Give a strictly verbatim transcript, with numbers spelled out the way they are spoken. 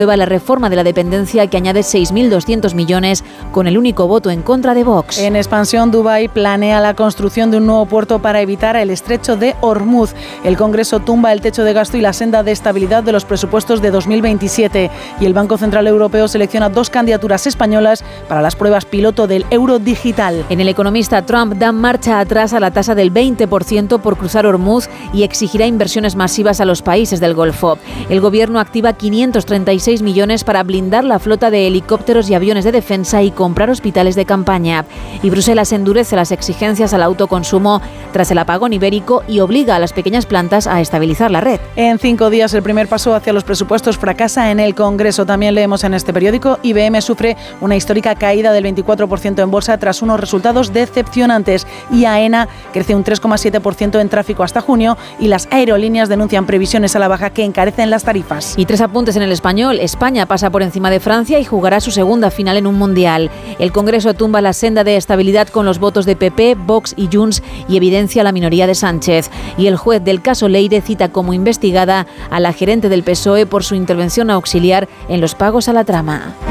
la reforma de la dependencia que añade seis mil doscientos millones con el único voto en contra de Vox. En expansión, Dubái planea la construcción de un nuevo puerto para evitar el estrecho de Hormuz. El Congreso tumba el techo de gasto y la senda de estabilidad de los presupuestos de dos mil veintisiete y el Banco Central Europeo selecciona dos candidaturas españolas para las pruebas piloto del euro digital. En El Economista, Trump da marcha atrás a la tasa del veinte por ciento por cruzar Hormuz y exigirá inversiones masivas a los países del Golfo. El gobierno activa quinientos treinta y seis millones para blindar la flota de helicópteros y aviones de defensa y comprar hospitales de campaña. Y Bruselas endurece las exigencias al autoconsumo tras el apagón ibérico y obliga a las pequeñas plantas a estabilizar la red. En cinco días el primer paso hacia los presupuestos fracasa en el Congreso. También leemos en este periódico, I B M sufre una histórica caída del veinticuatro por ciento en bolsa tras unos resultados decepcionantes y AENA crece un tres coma siete por ciento en tráfico hasta junio y las aerolíneas denuncian previsiones a la baja que encarecen las tarifas. Y tres apuntes en El Español. España pasa por encima de Francia y jugará su segunda final en un mundial. El Congreso tumba la senda de estabilidad con los votos de P P, Vox y Junts y evidencia la minoría de Sánchez. Y el juez del caso Leire cita como investigada a la gerente del P S O E por su intervención auxiliar en los pagos a la trama.